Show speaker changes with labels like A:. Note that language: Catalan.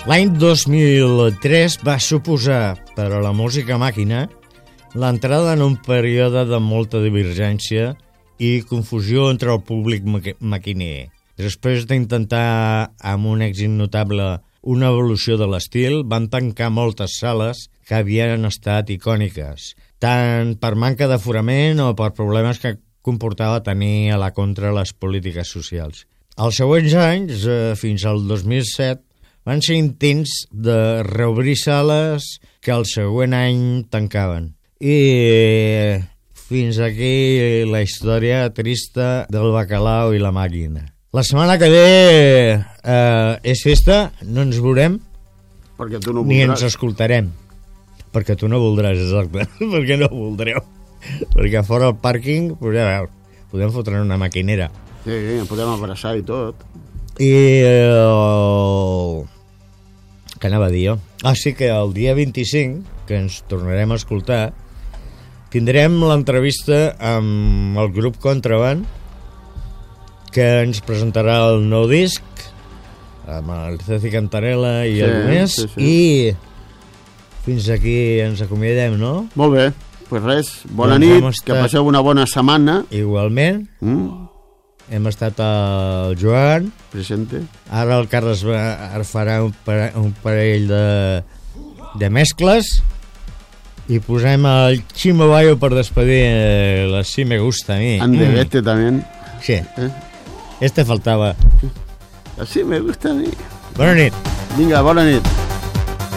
A: L'any 2003 va suposar per a la música màquina l'entrada en un període de molta divergència i confusió entre el públic maquiner. Després d'intentar, amb un èxit notable, una evolució de l'estil, van tancar moltes sales que havien estat icòniques, tant per manca d'aforament o per problemes que comportava tenir a la contra les polítiques socials. Els següents anys, fins al 2007, van ser intents de reobrir sales que el següent any tancaven. I fins aquí la història trista del bacalao i la màquina. La setmana que ve és festa, no ens veurem
B: perquè tu no
A: ni
B: voldràs.
A: ens escoltarem. Perquè tu no voldràs, exacte. Perquè no voldreu. Perquè fora al pàrquing, pues ja veus, podem fotre una maquinera.
B: Sí, ens podem abraçar i tot.
A: I què anava a dir jo? Sí que el dia 25, que ens tornarem a escoltar, tindrem l'entrevista amb el grup Contraband, que ens presentarà el nou disc, amb el Ceci Cantarella i algú més, i fins aquí ens acomiadem, no?
B: Molt bé, pues res, bona
A: Doncs
B: nit, que passeu una bona setmana.
A: Igualment. Hem estat el Joan.
B: Presente.
A: Ara el Carles farà un parell de mescles i posem el Chimo Bayo per despedir la Sí Me Gusta a mi.
B: Andevete también.
A: Sí. Este faltava.
B: Así me gusta a mi.
A: Bona nit.
B: Vinga, bona nit.